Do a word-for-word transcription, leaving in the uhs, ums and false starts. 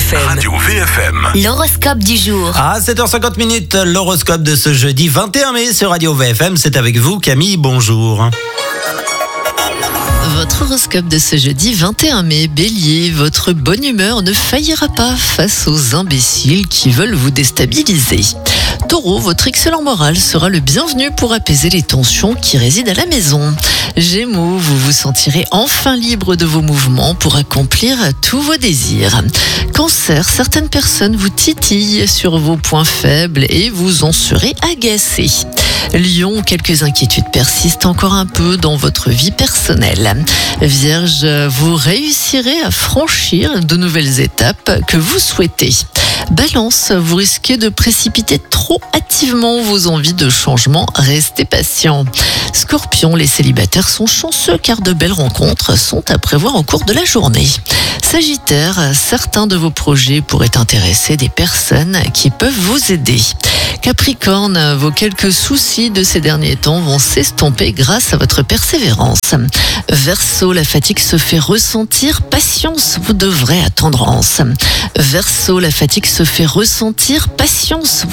F M. Radio V F M. L'horoscope du jour. À sept heures cinquante minutes, l'horoscope de ce jeudi vingt et un mai sur Radio V F M. C'est avec vous, Camille, bonjour. Votre horoscope de ce jeudi vingt et un mai, Bélier, votre bonne humeur ne faillira pas face aux imbéciles qui veulent vous déstabiliser. Taureau, votre excellent moral sera le bienvenu pour apaiser les tensions qui résident à la maison. Gémeaux, vous vous sentirez enfin libre de vos mouvements pour accomplir tous vos désirs. Cancer, certaines personnes vous titillent sur vos points faibles et vous en serez agacé. Lion, quelques inquiétudes persistent encore un peu dans votre vie personnelle. Vierge, vous réussirez à franchir de nouvelles étapes que vous souhaitez. Balance, vous risquez de précipiter trop hâtivement vos envies de changement, restez patient. Scorpion, les célibataires sont chanceux car de belles rencontres sont à prévoir au cours de la journée. Sagittaire, certains de vos projets pourraient intéresser des personnes qui peuvent vous aider. Capricorne, vos quelques soucis de ces derniers temps vont s'estomper grâce à votre persévérance. Verseau, la fatigue se fait ressentir, patience, vous devrez à tendresse. Verseau, la fatigue se fait ressentir, patience,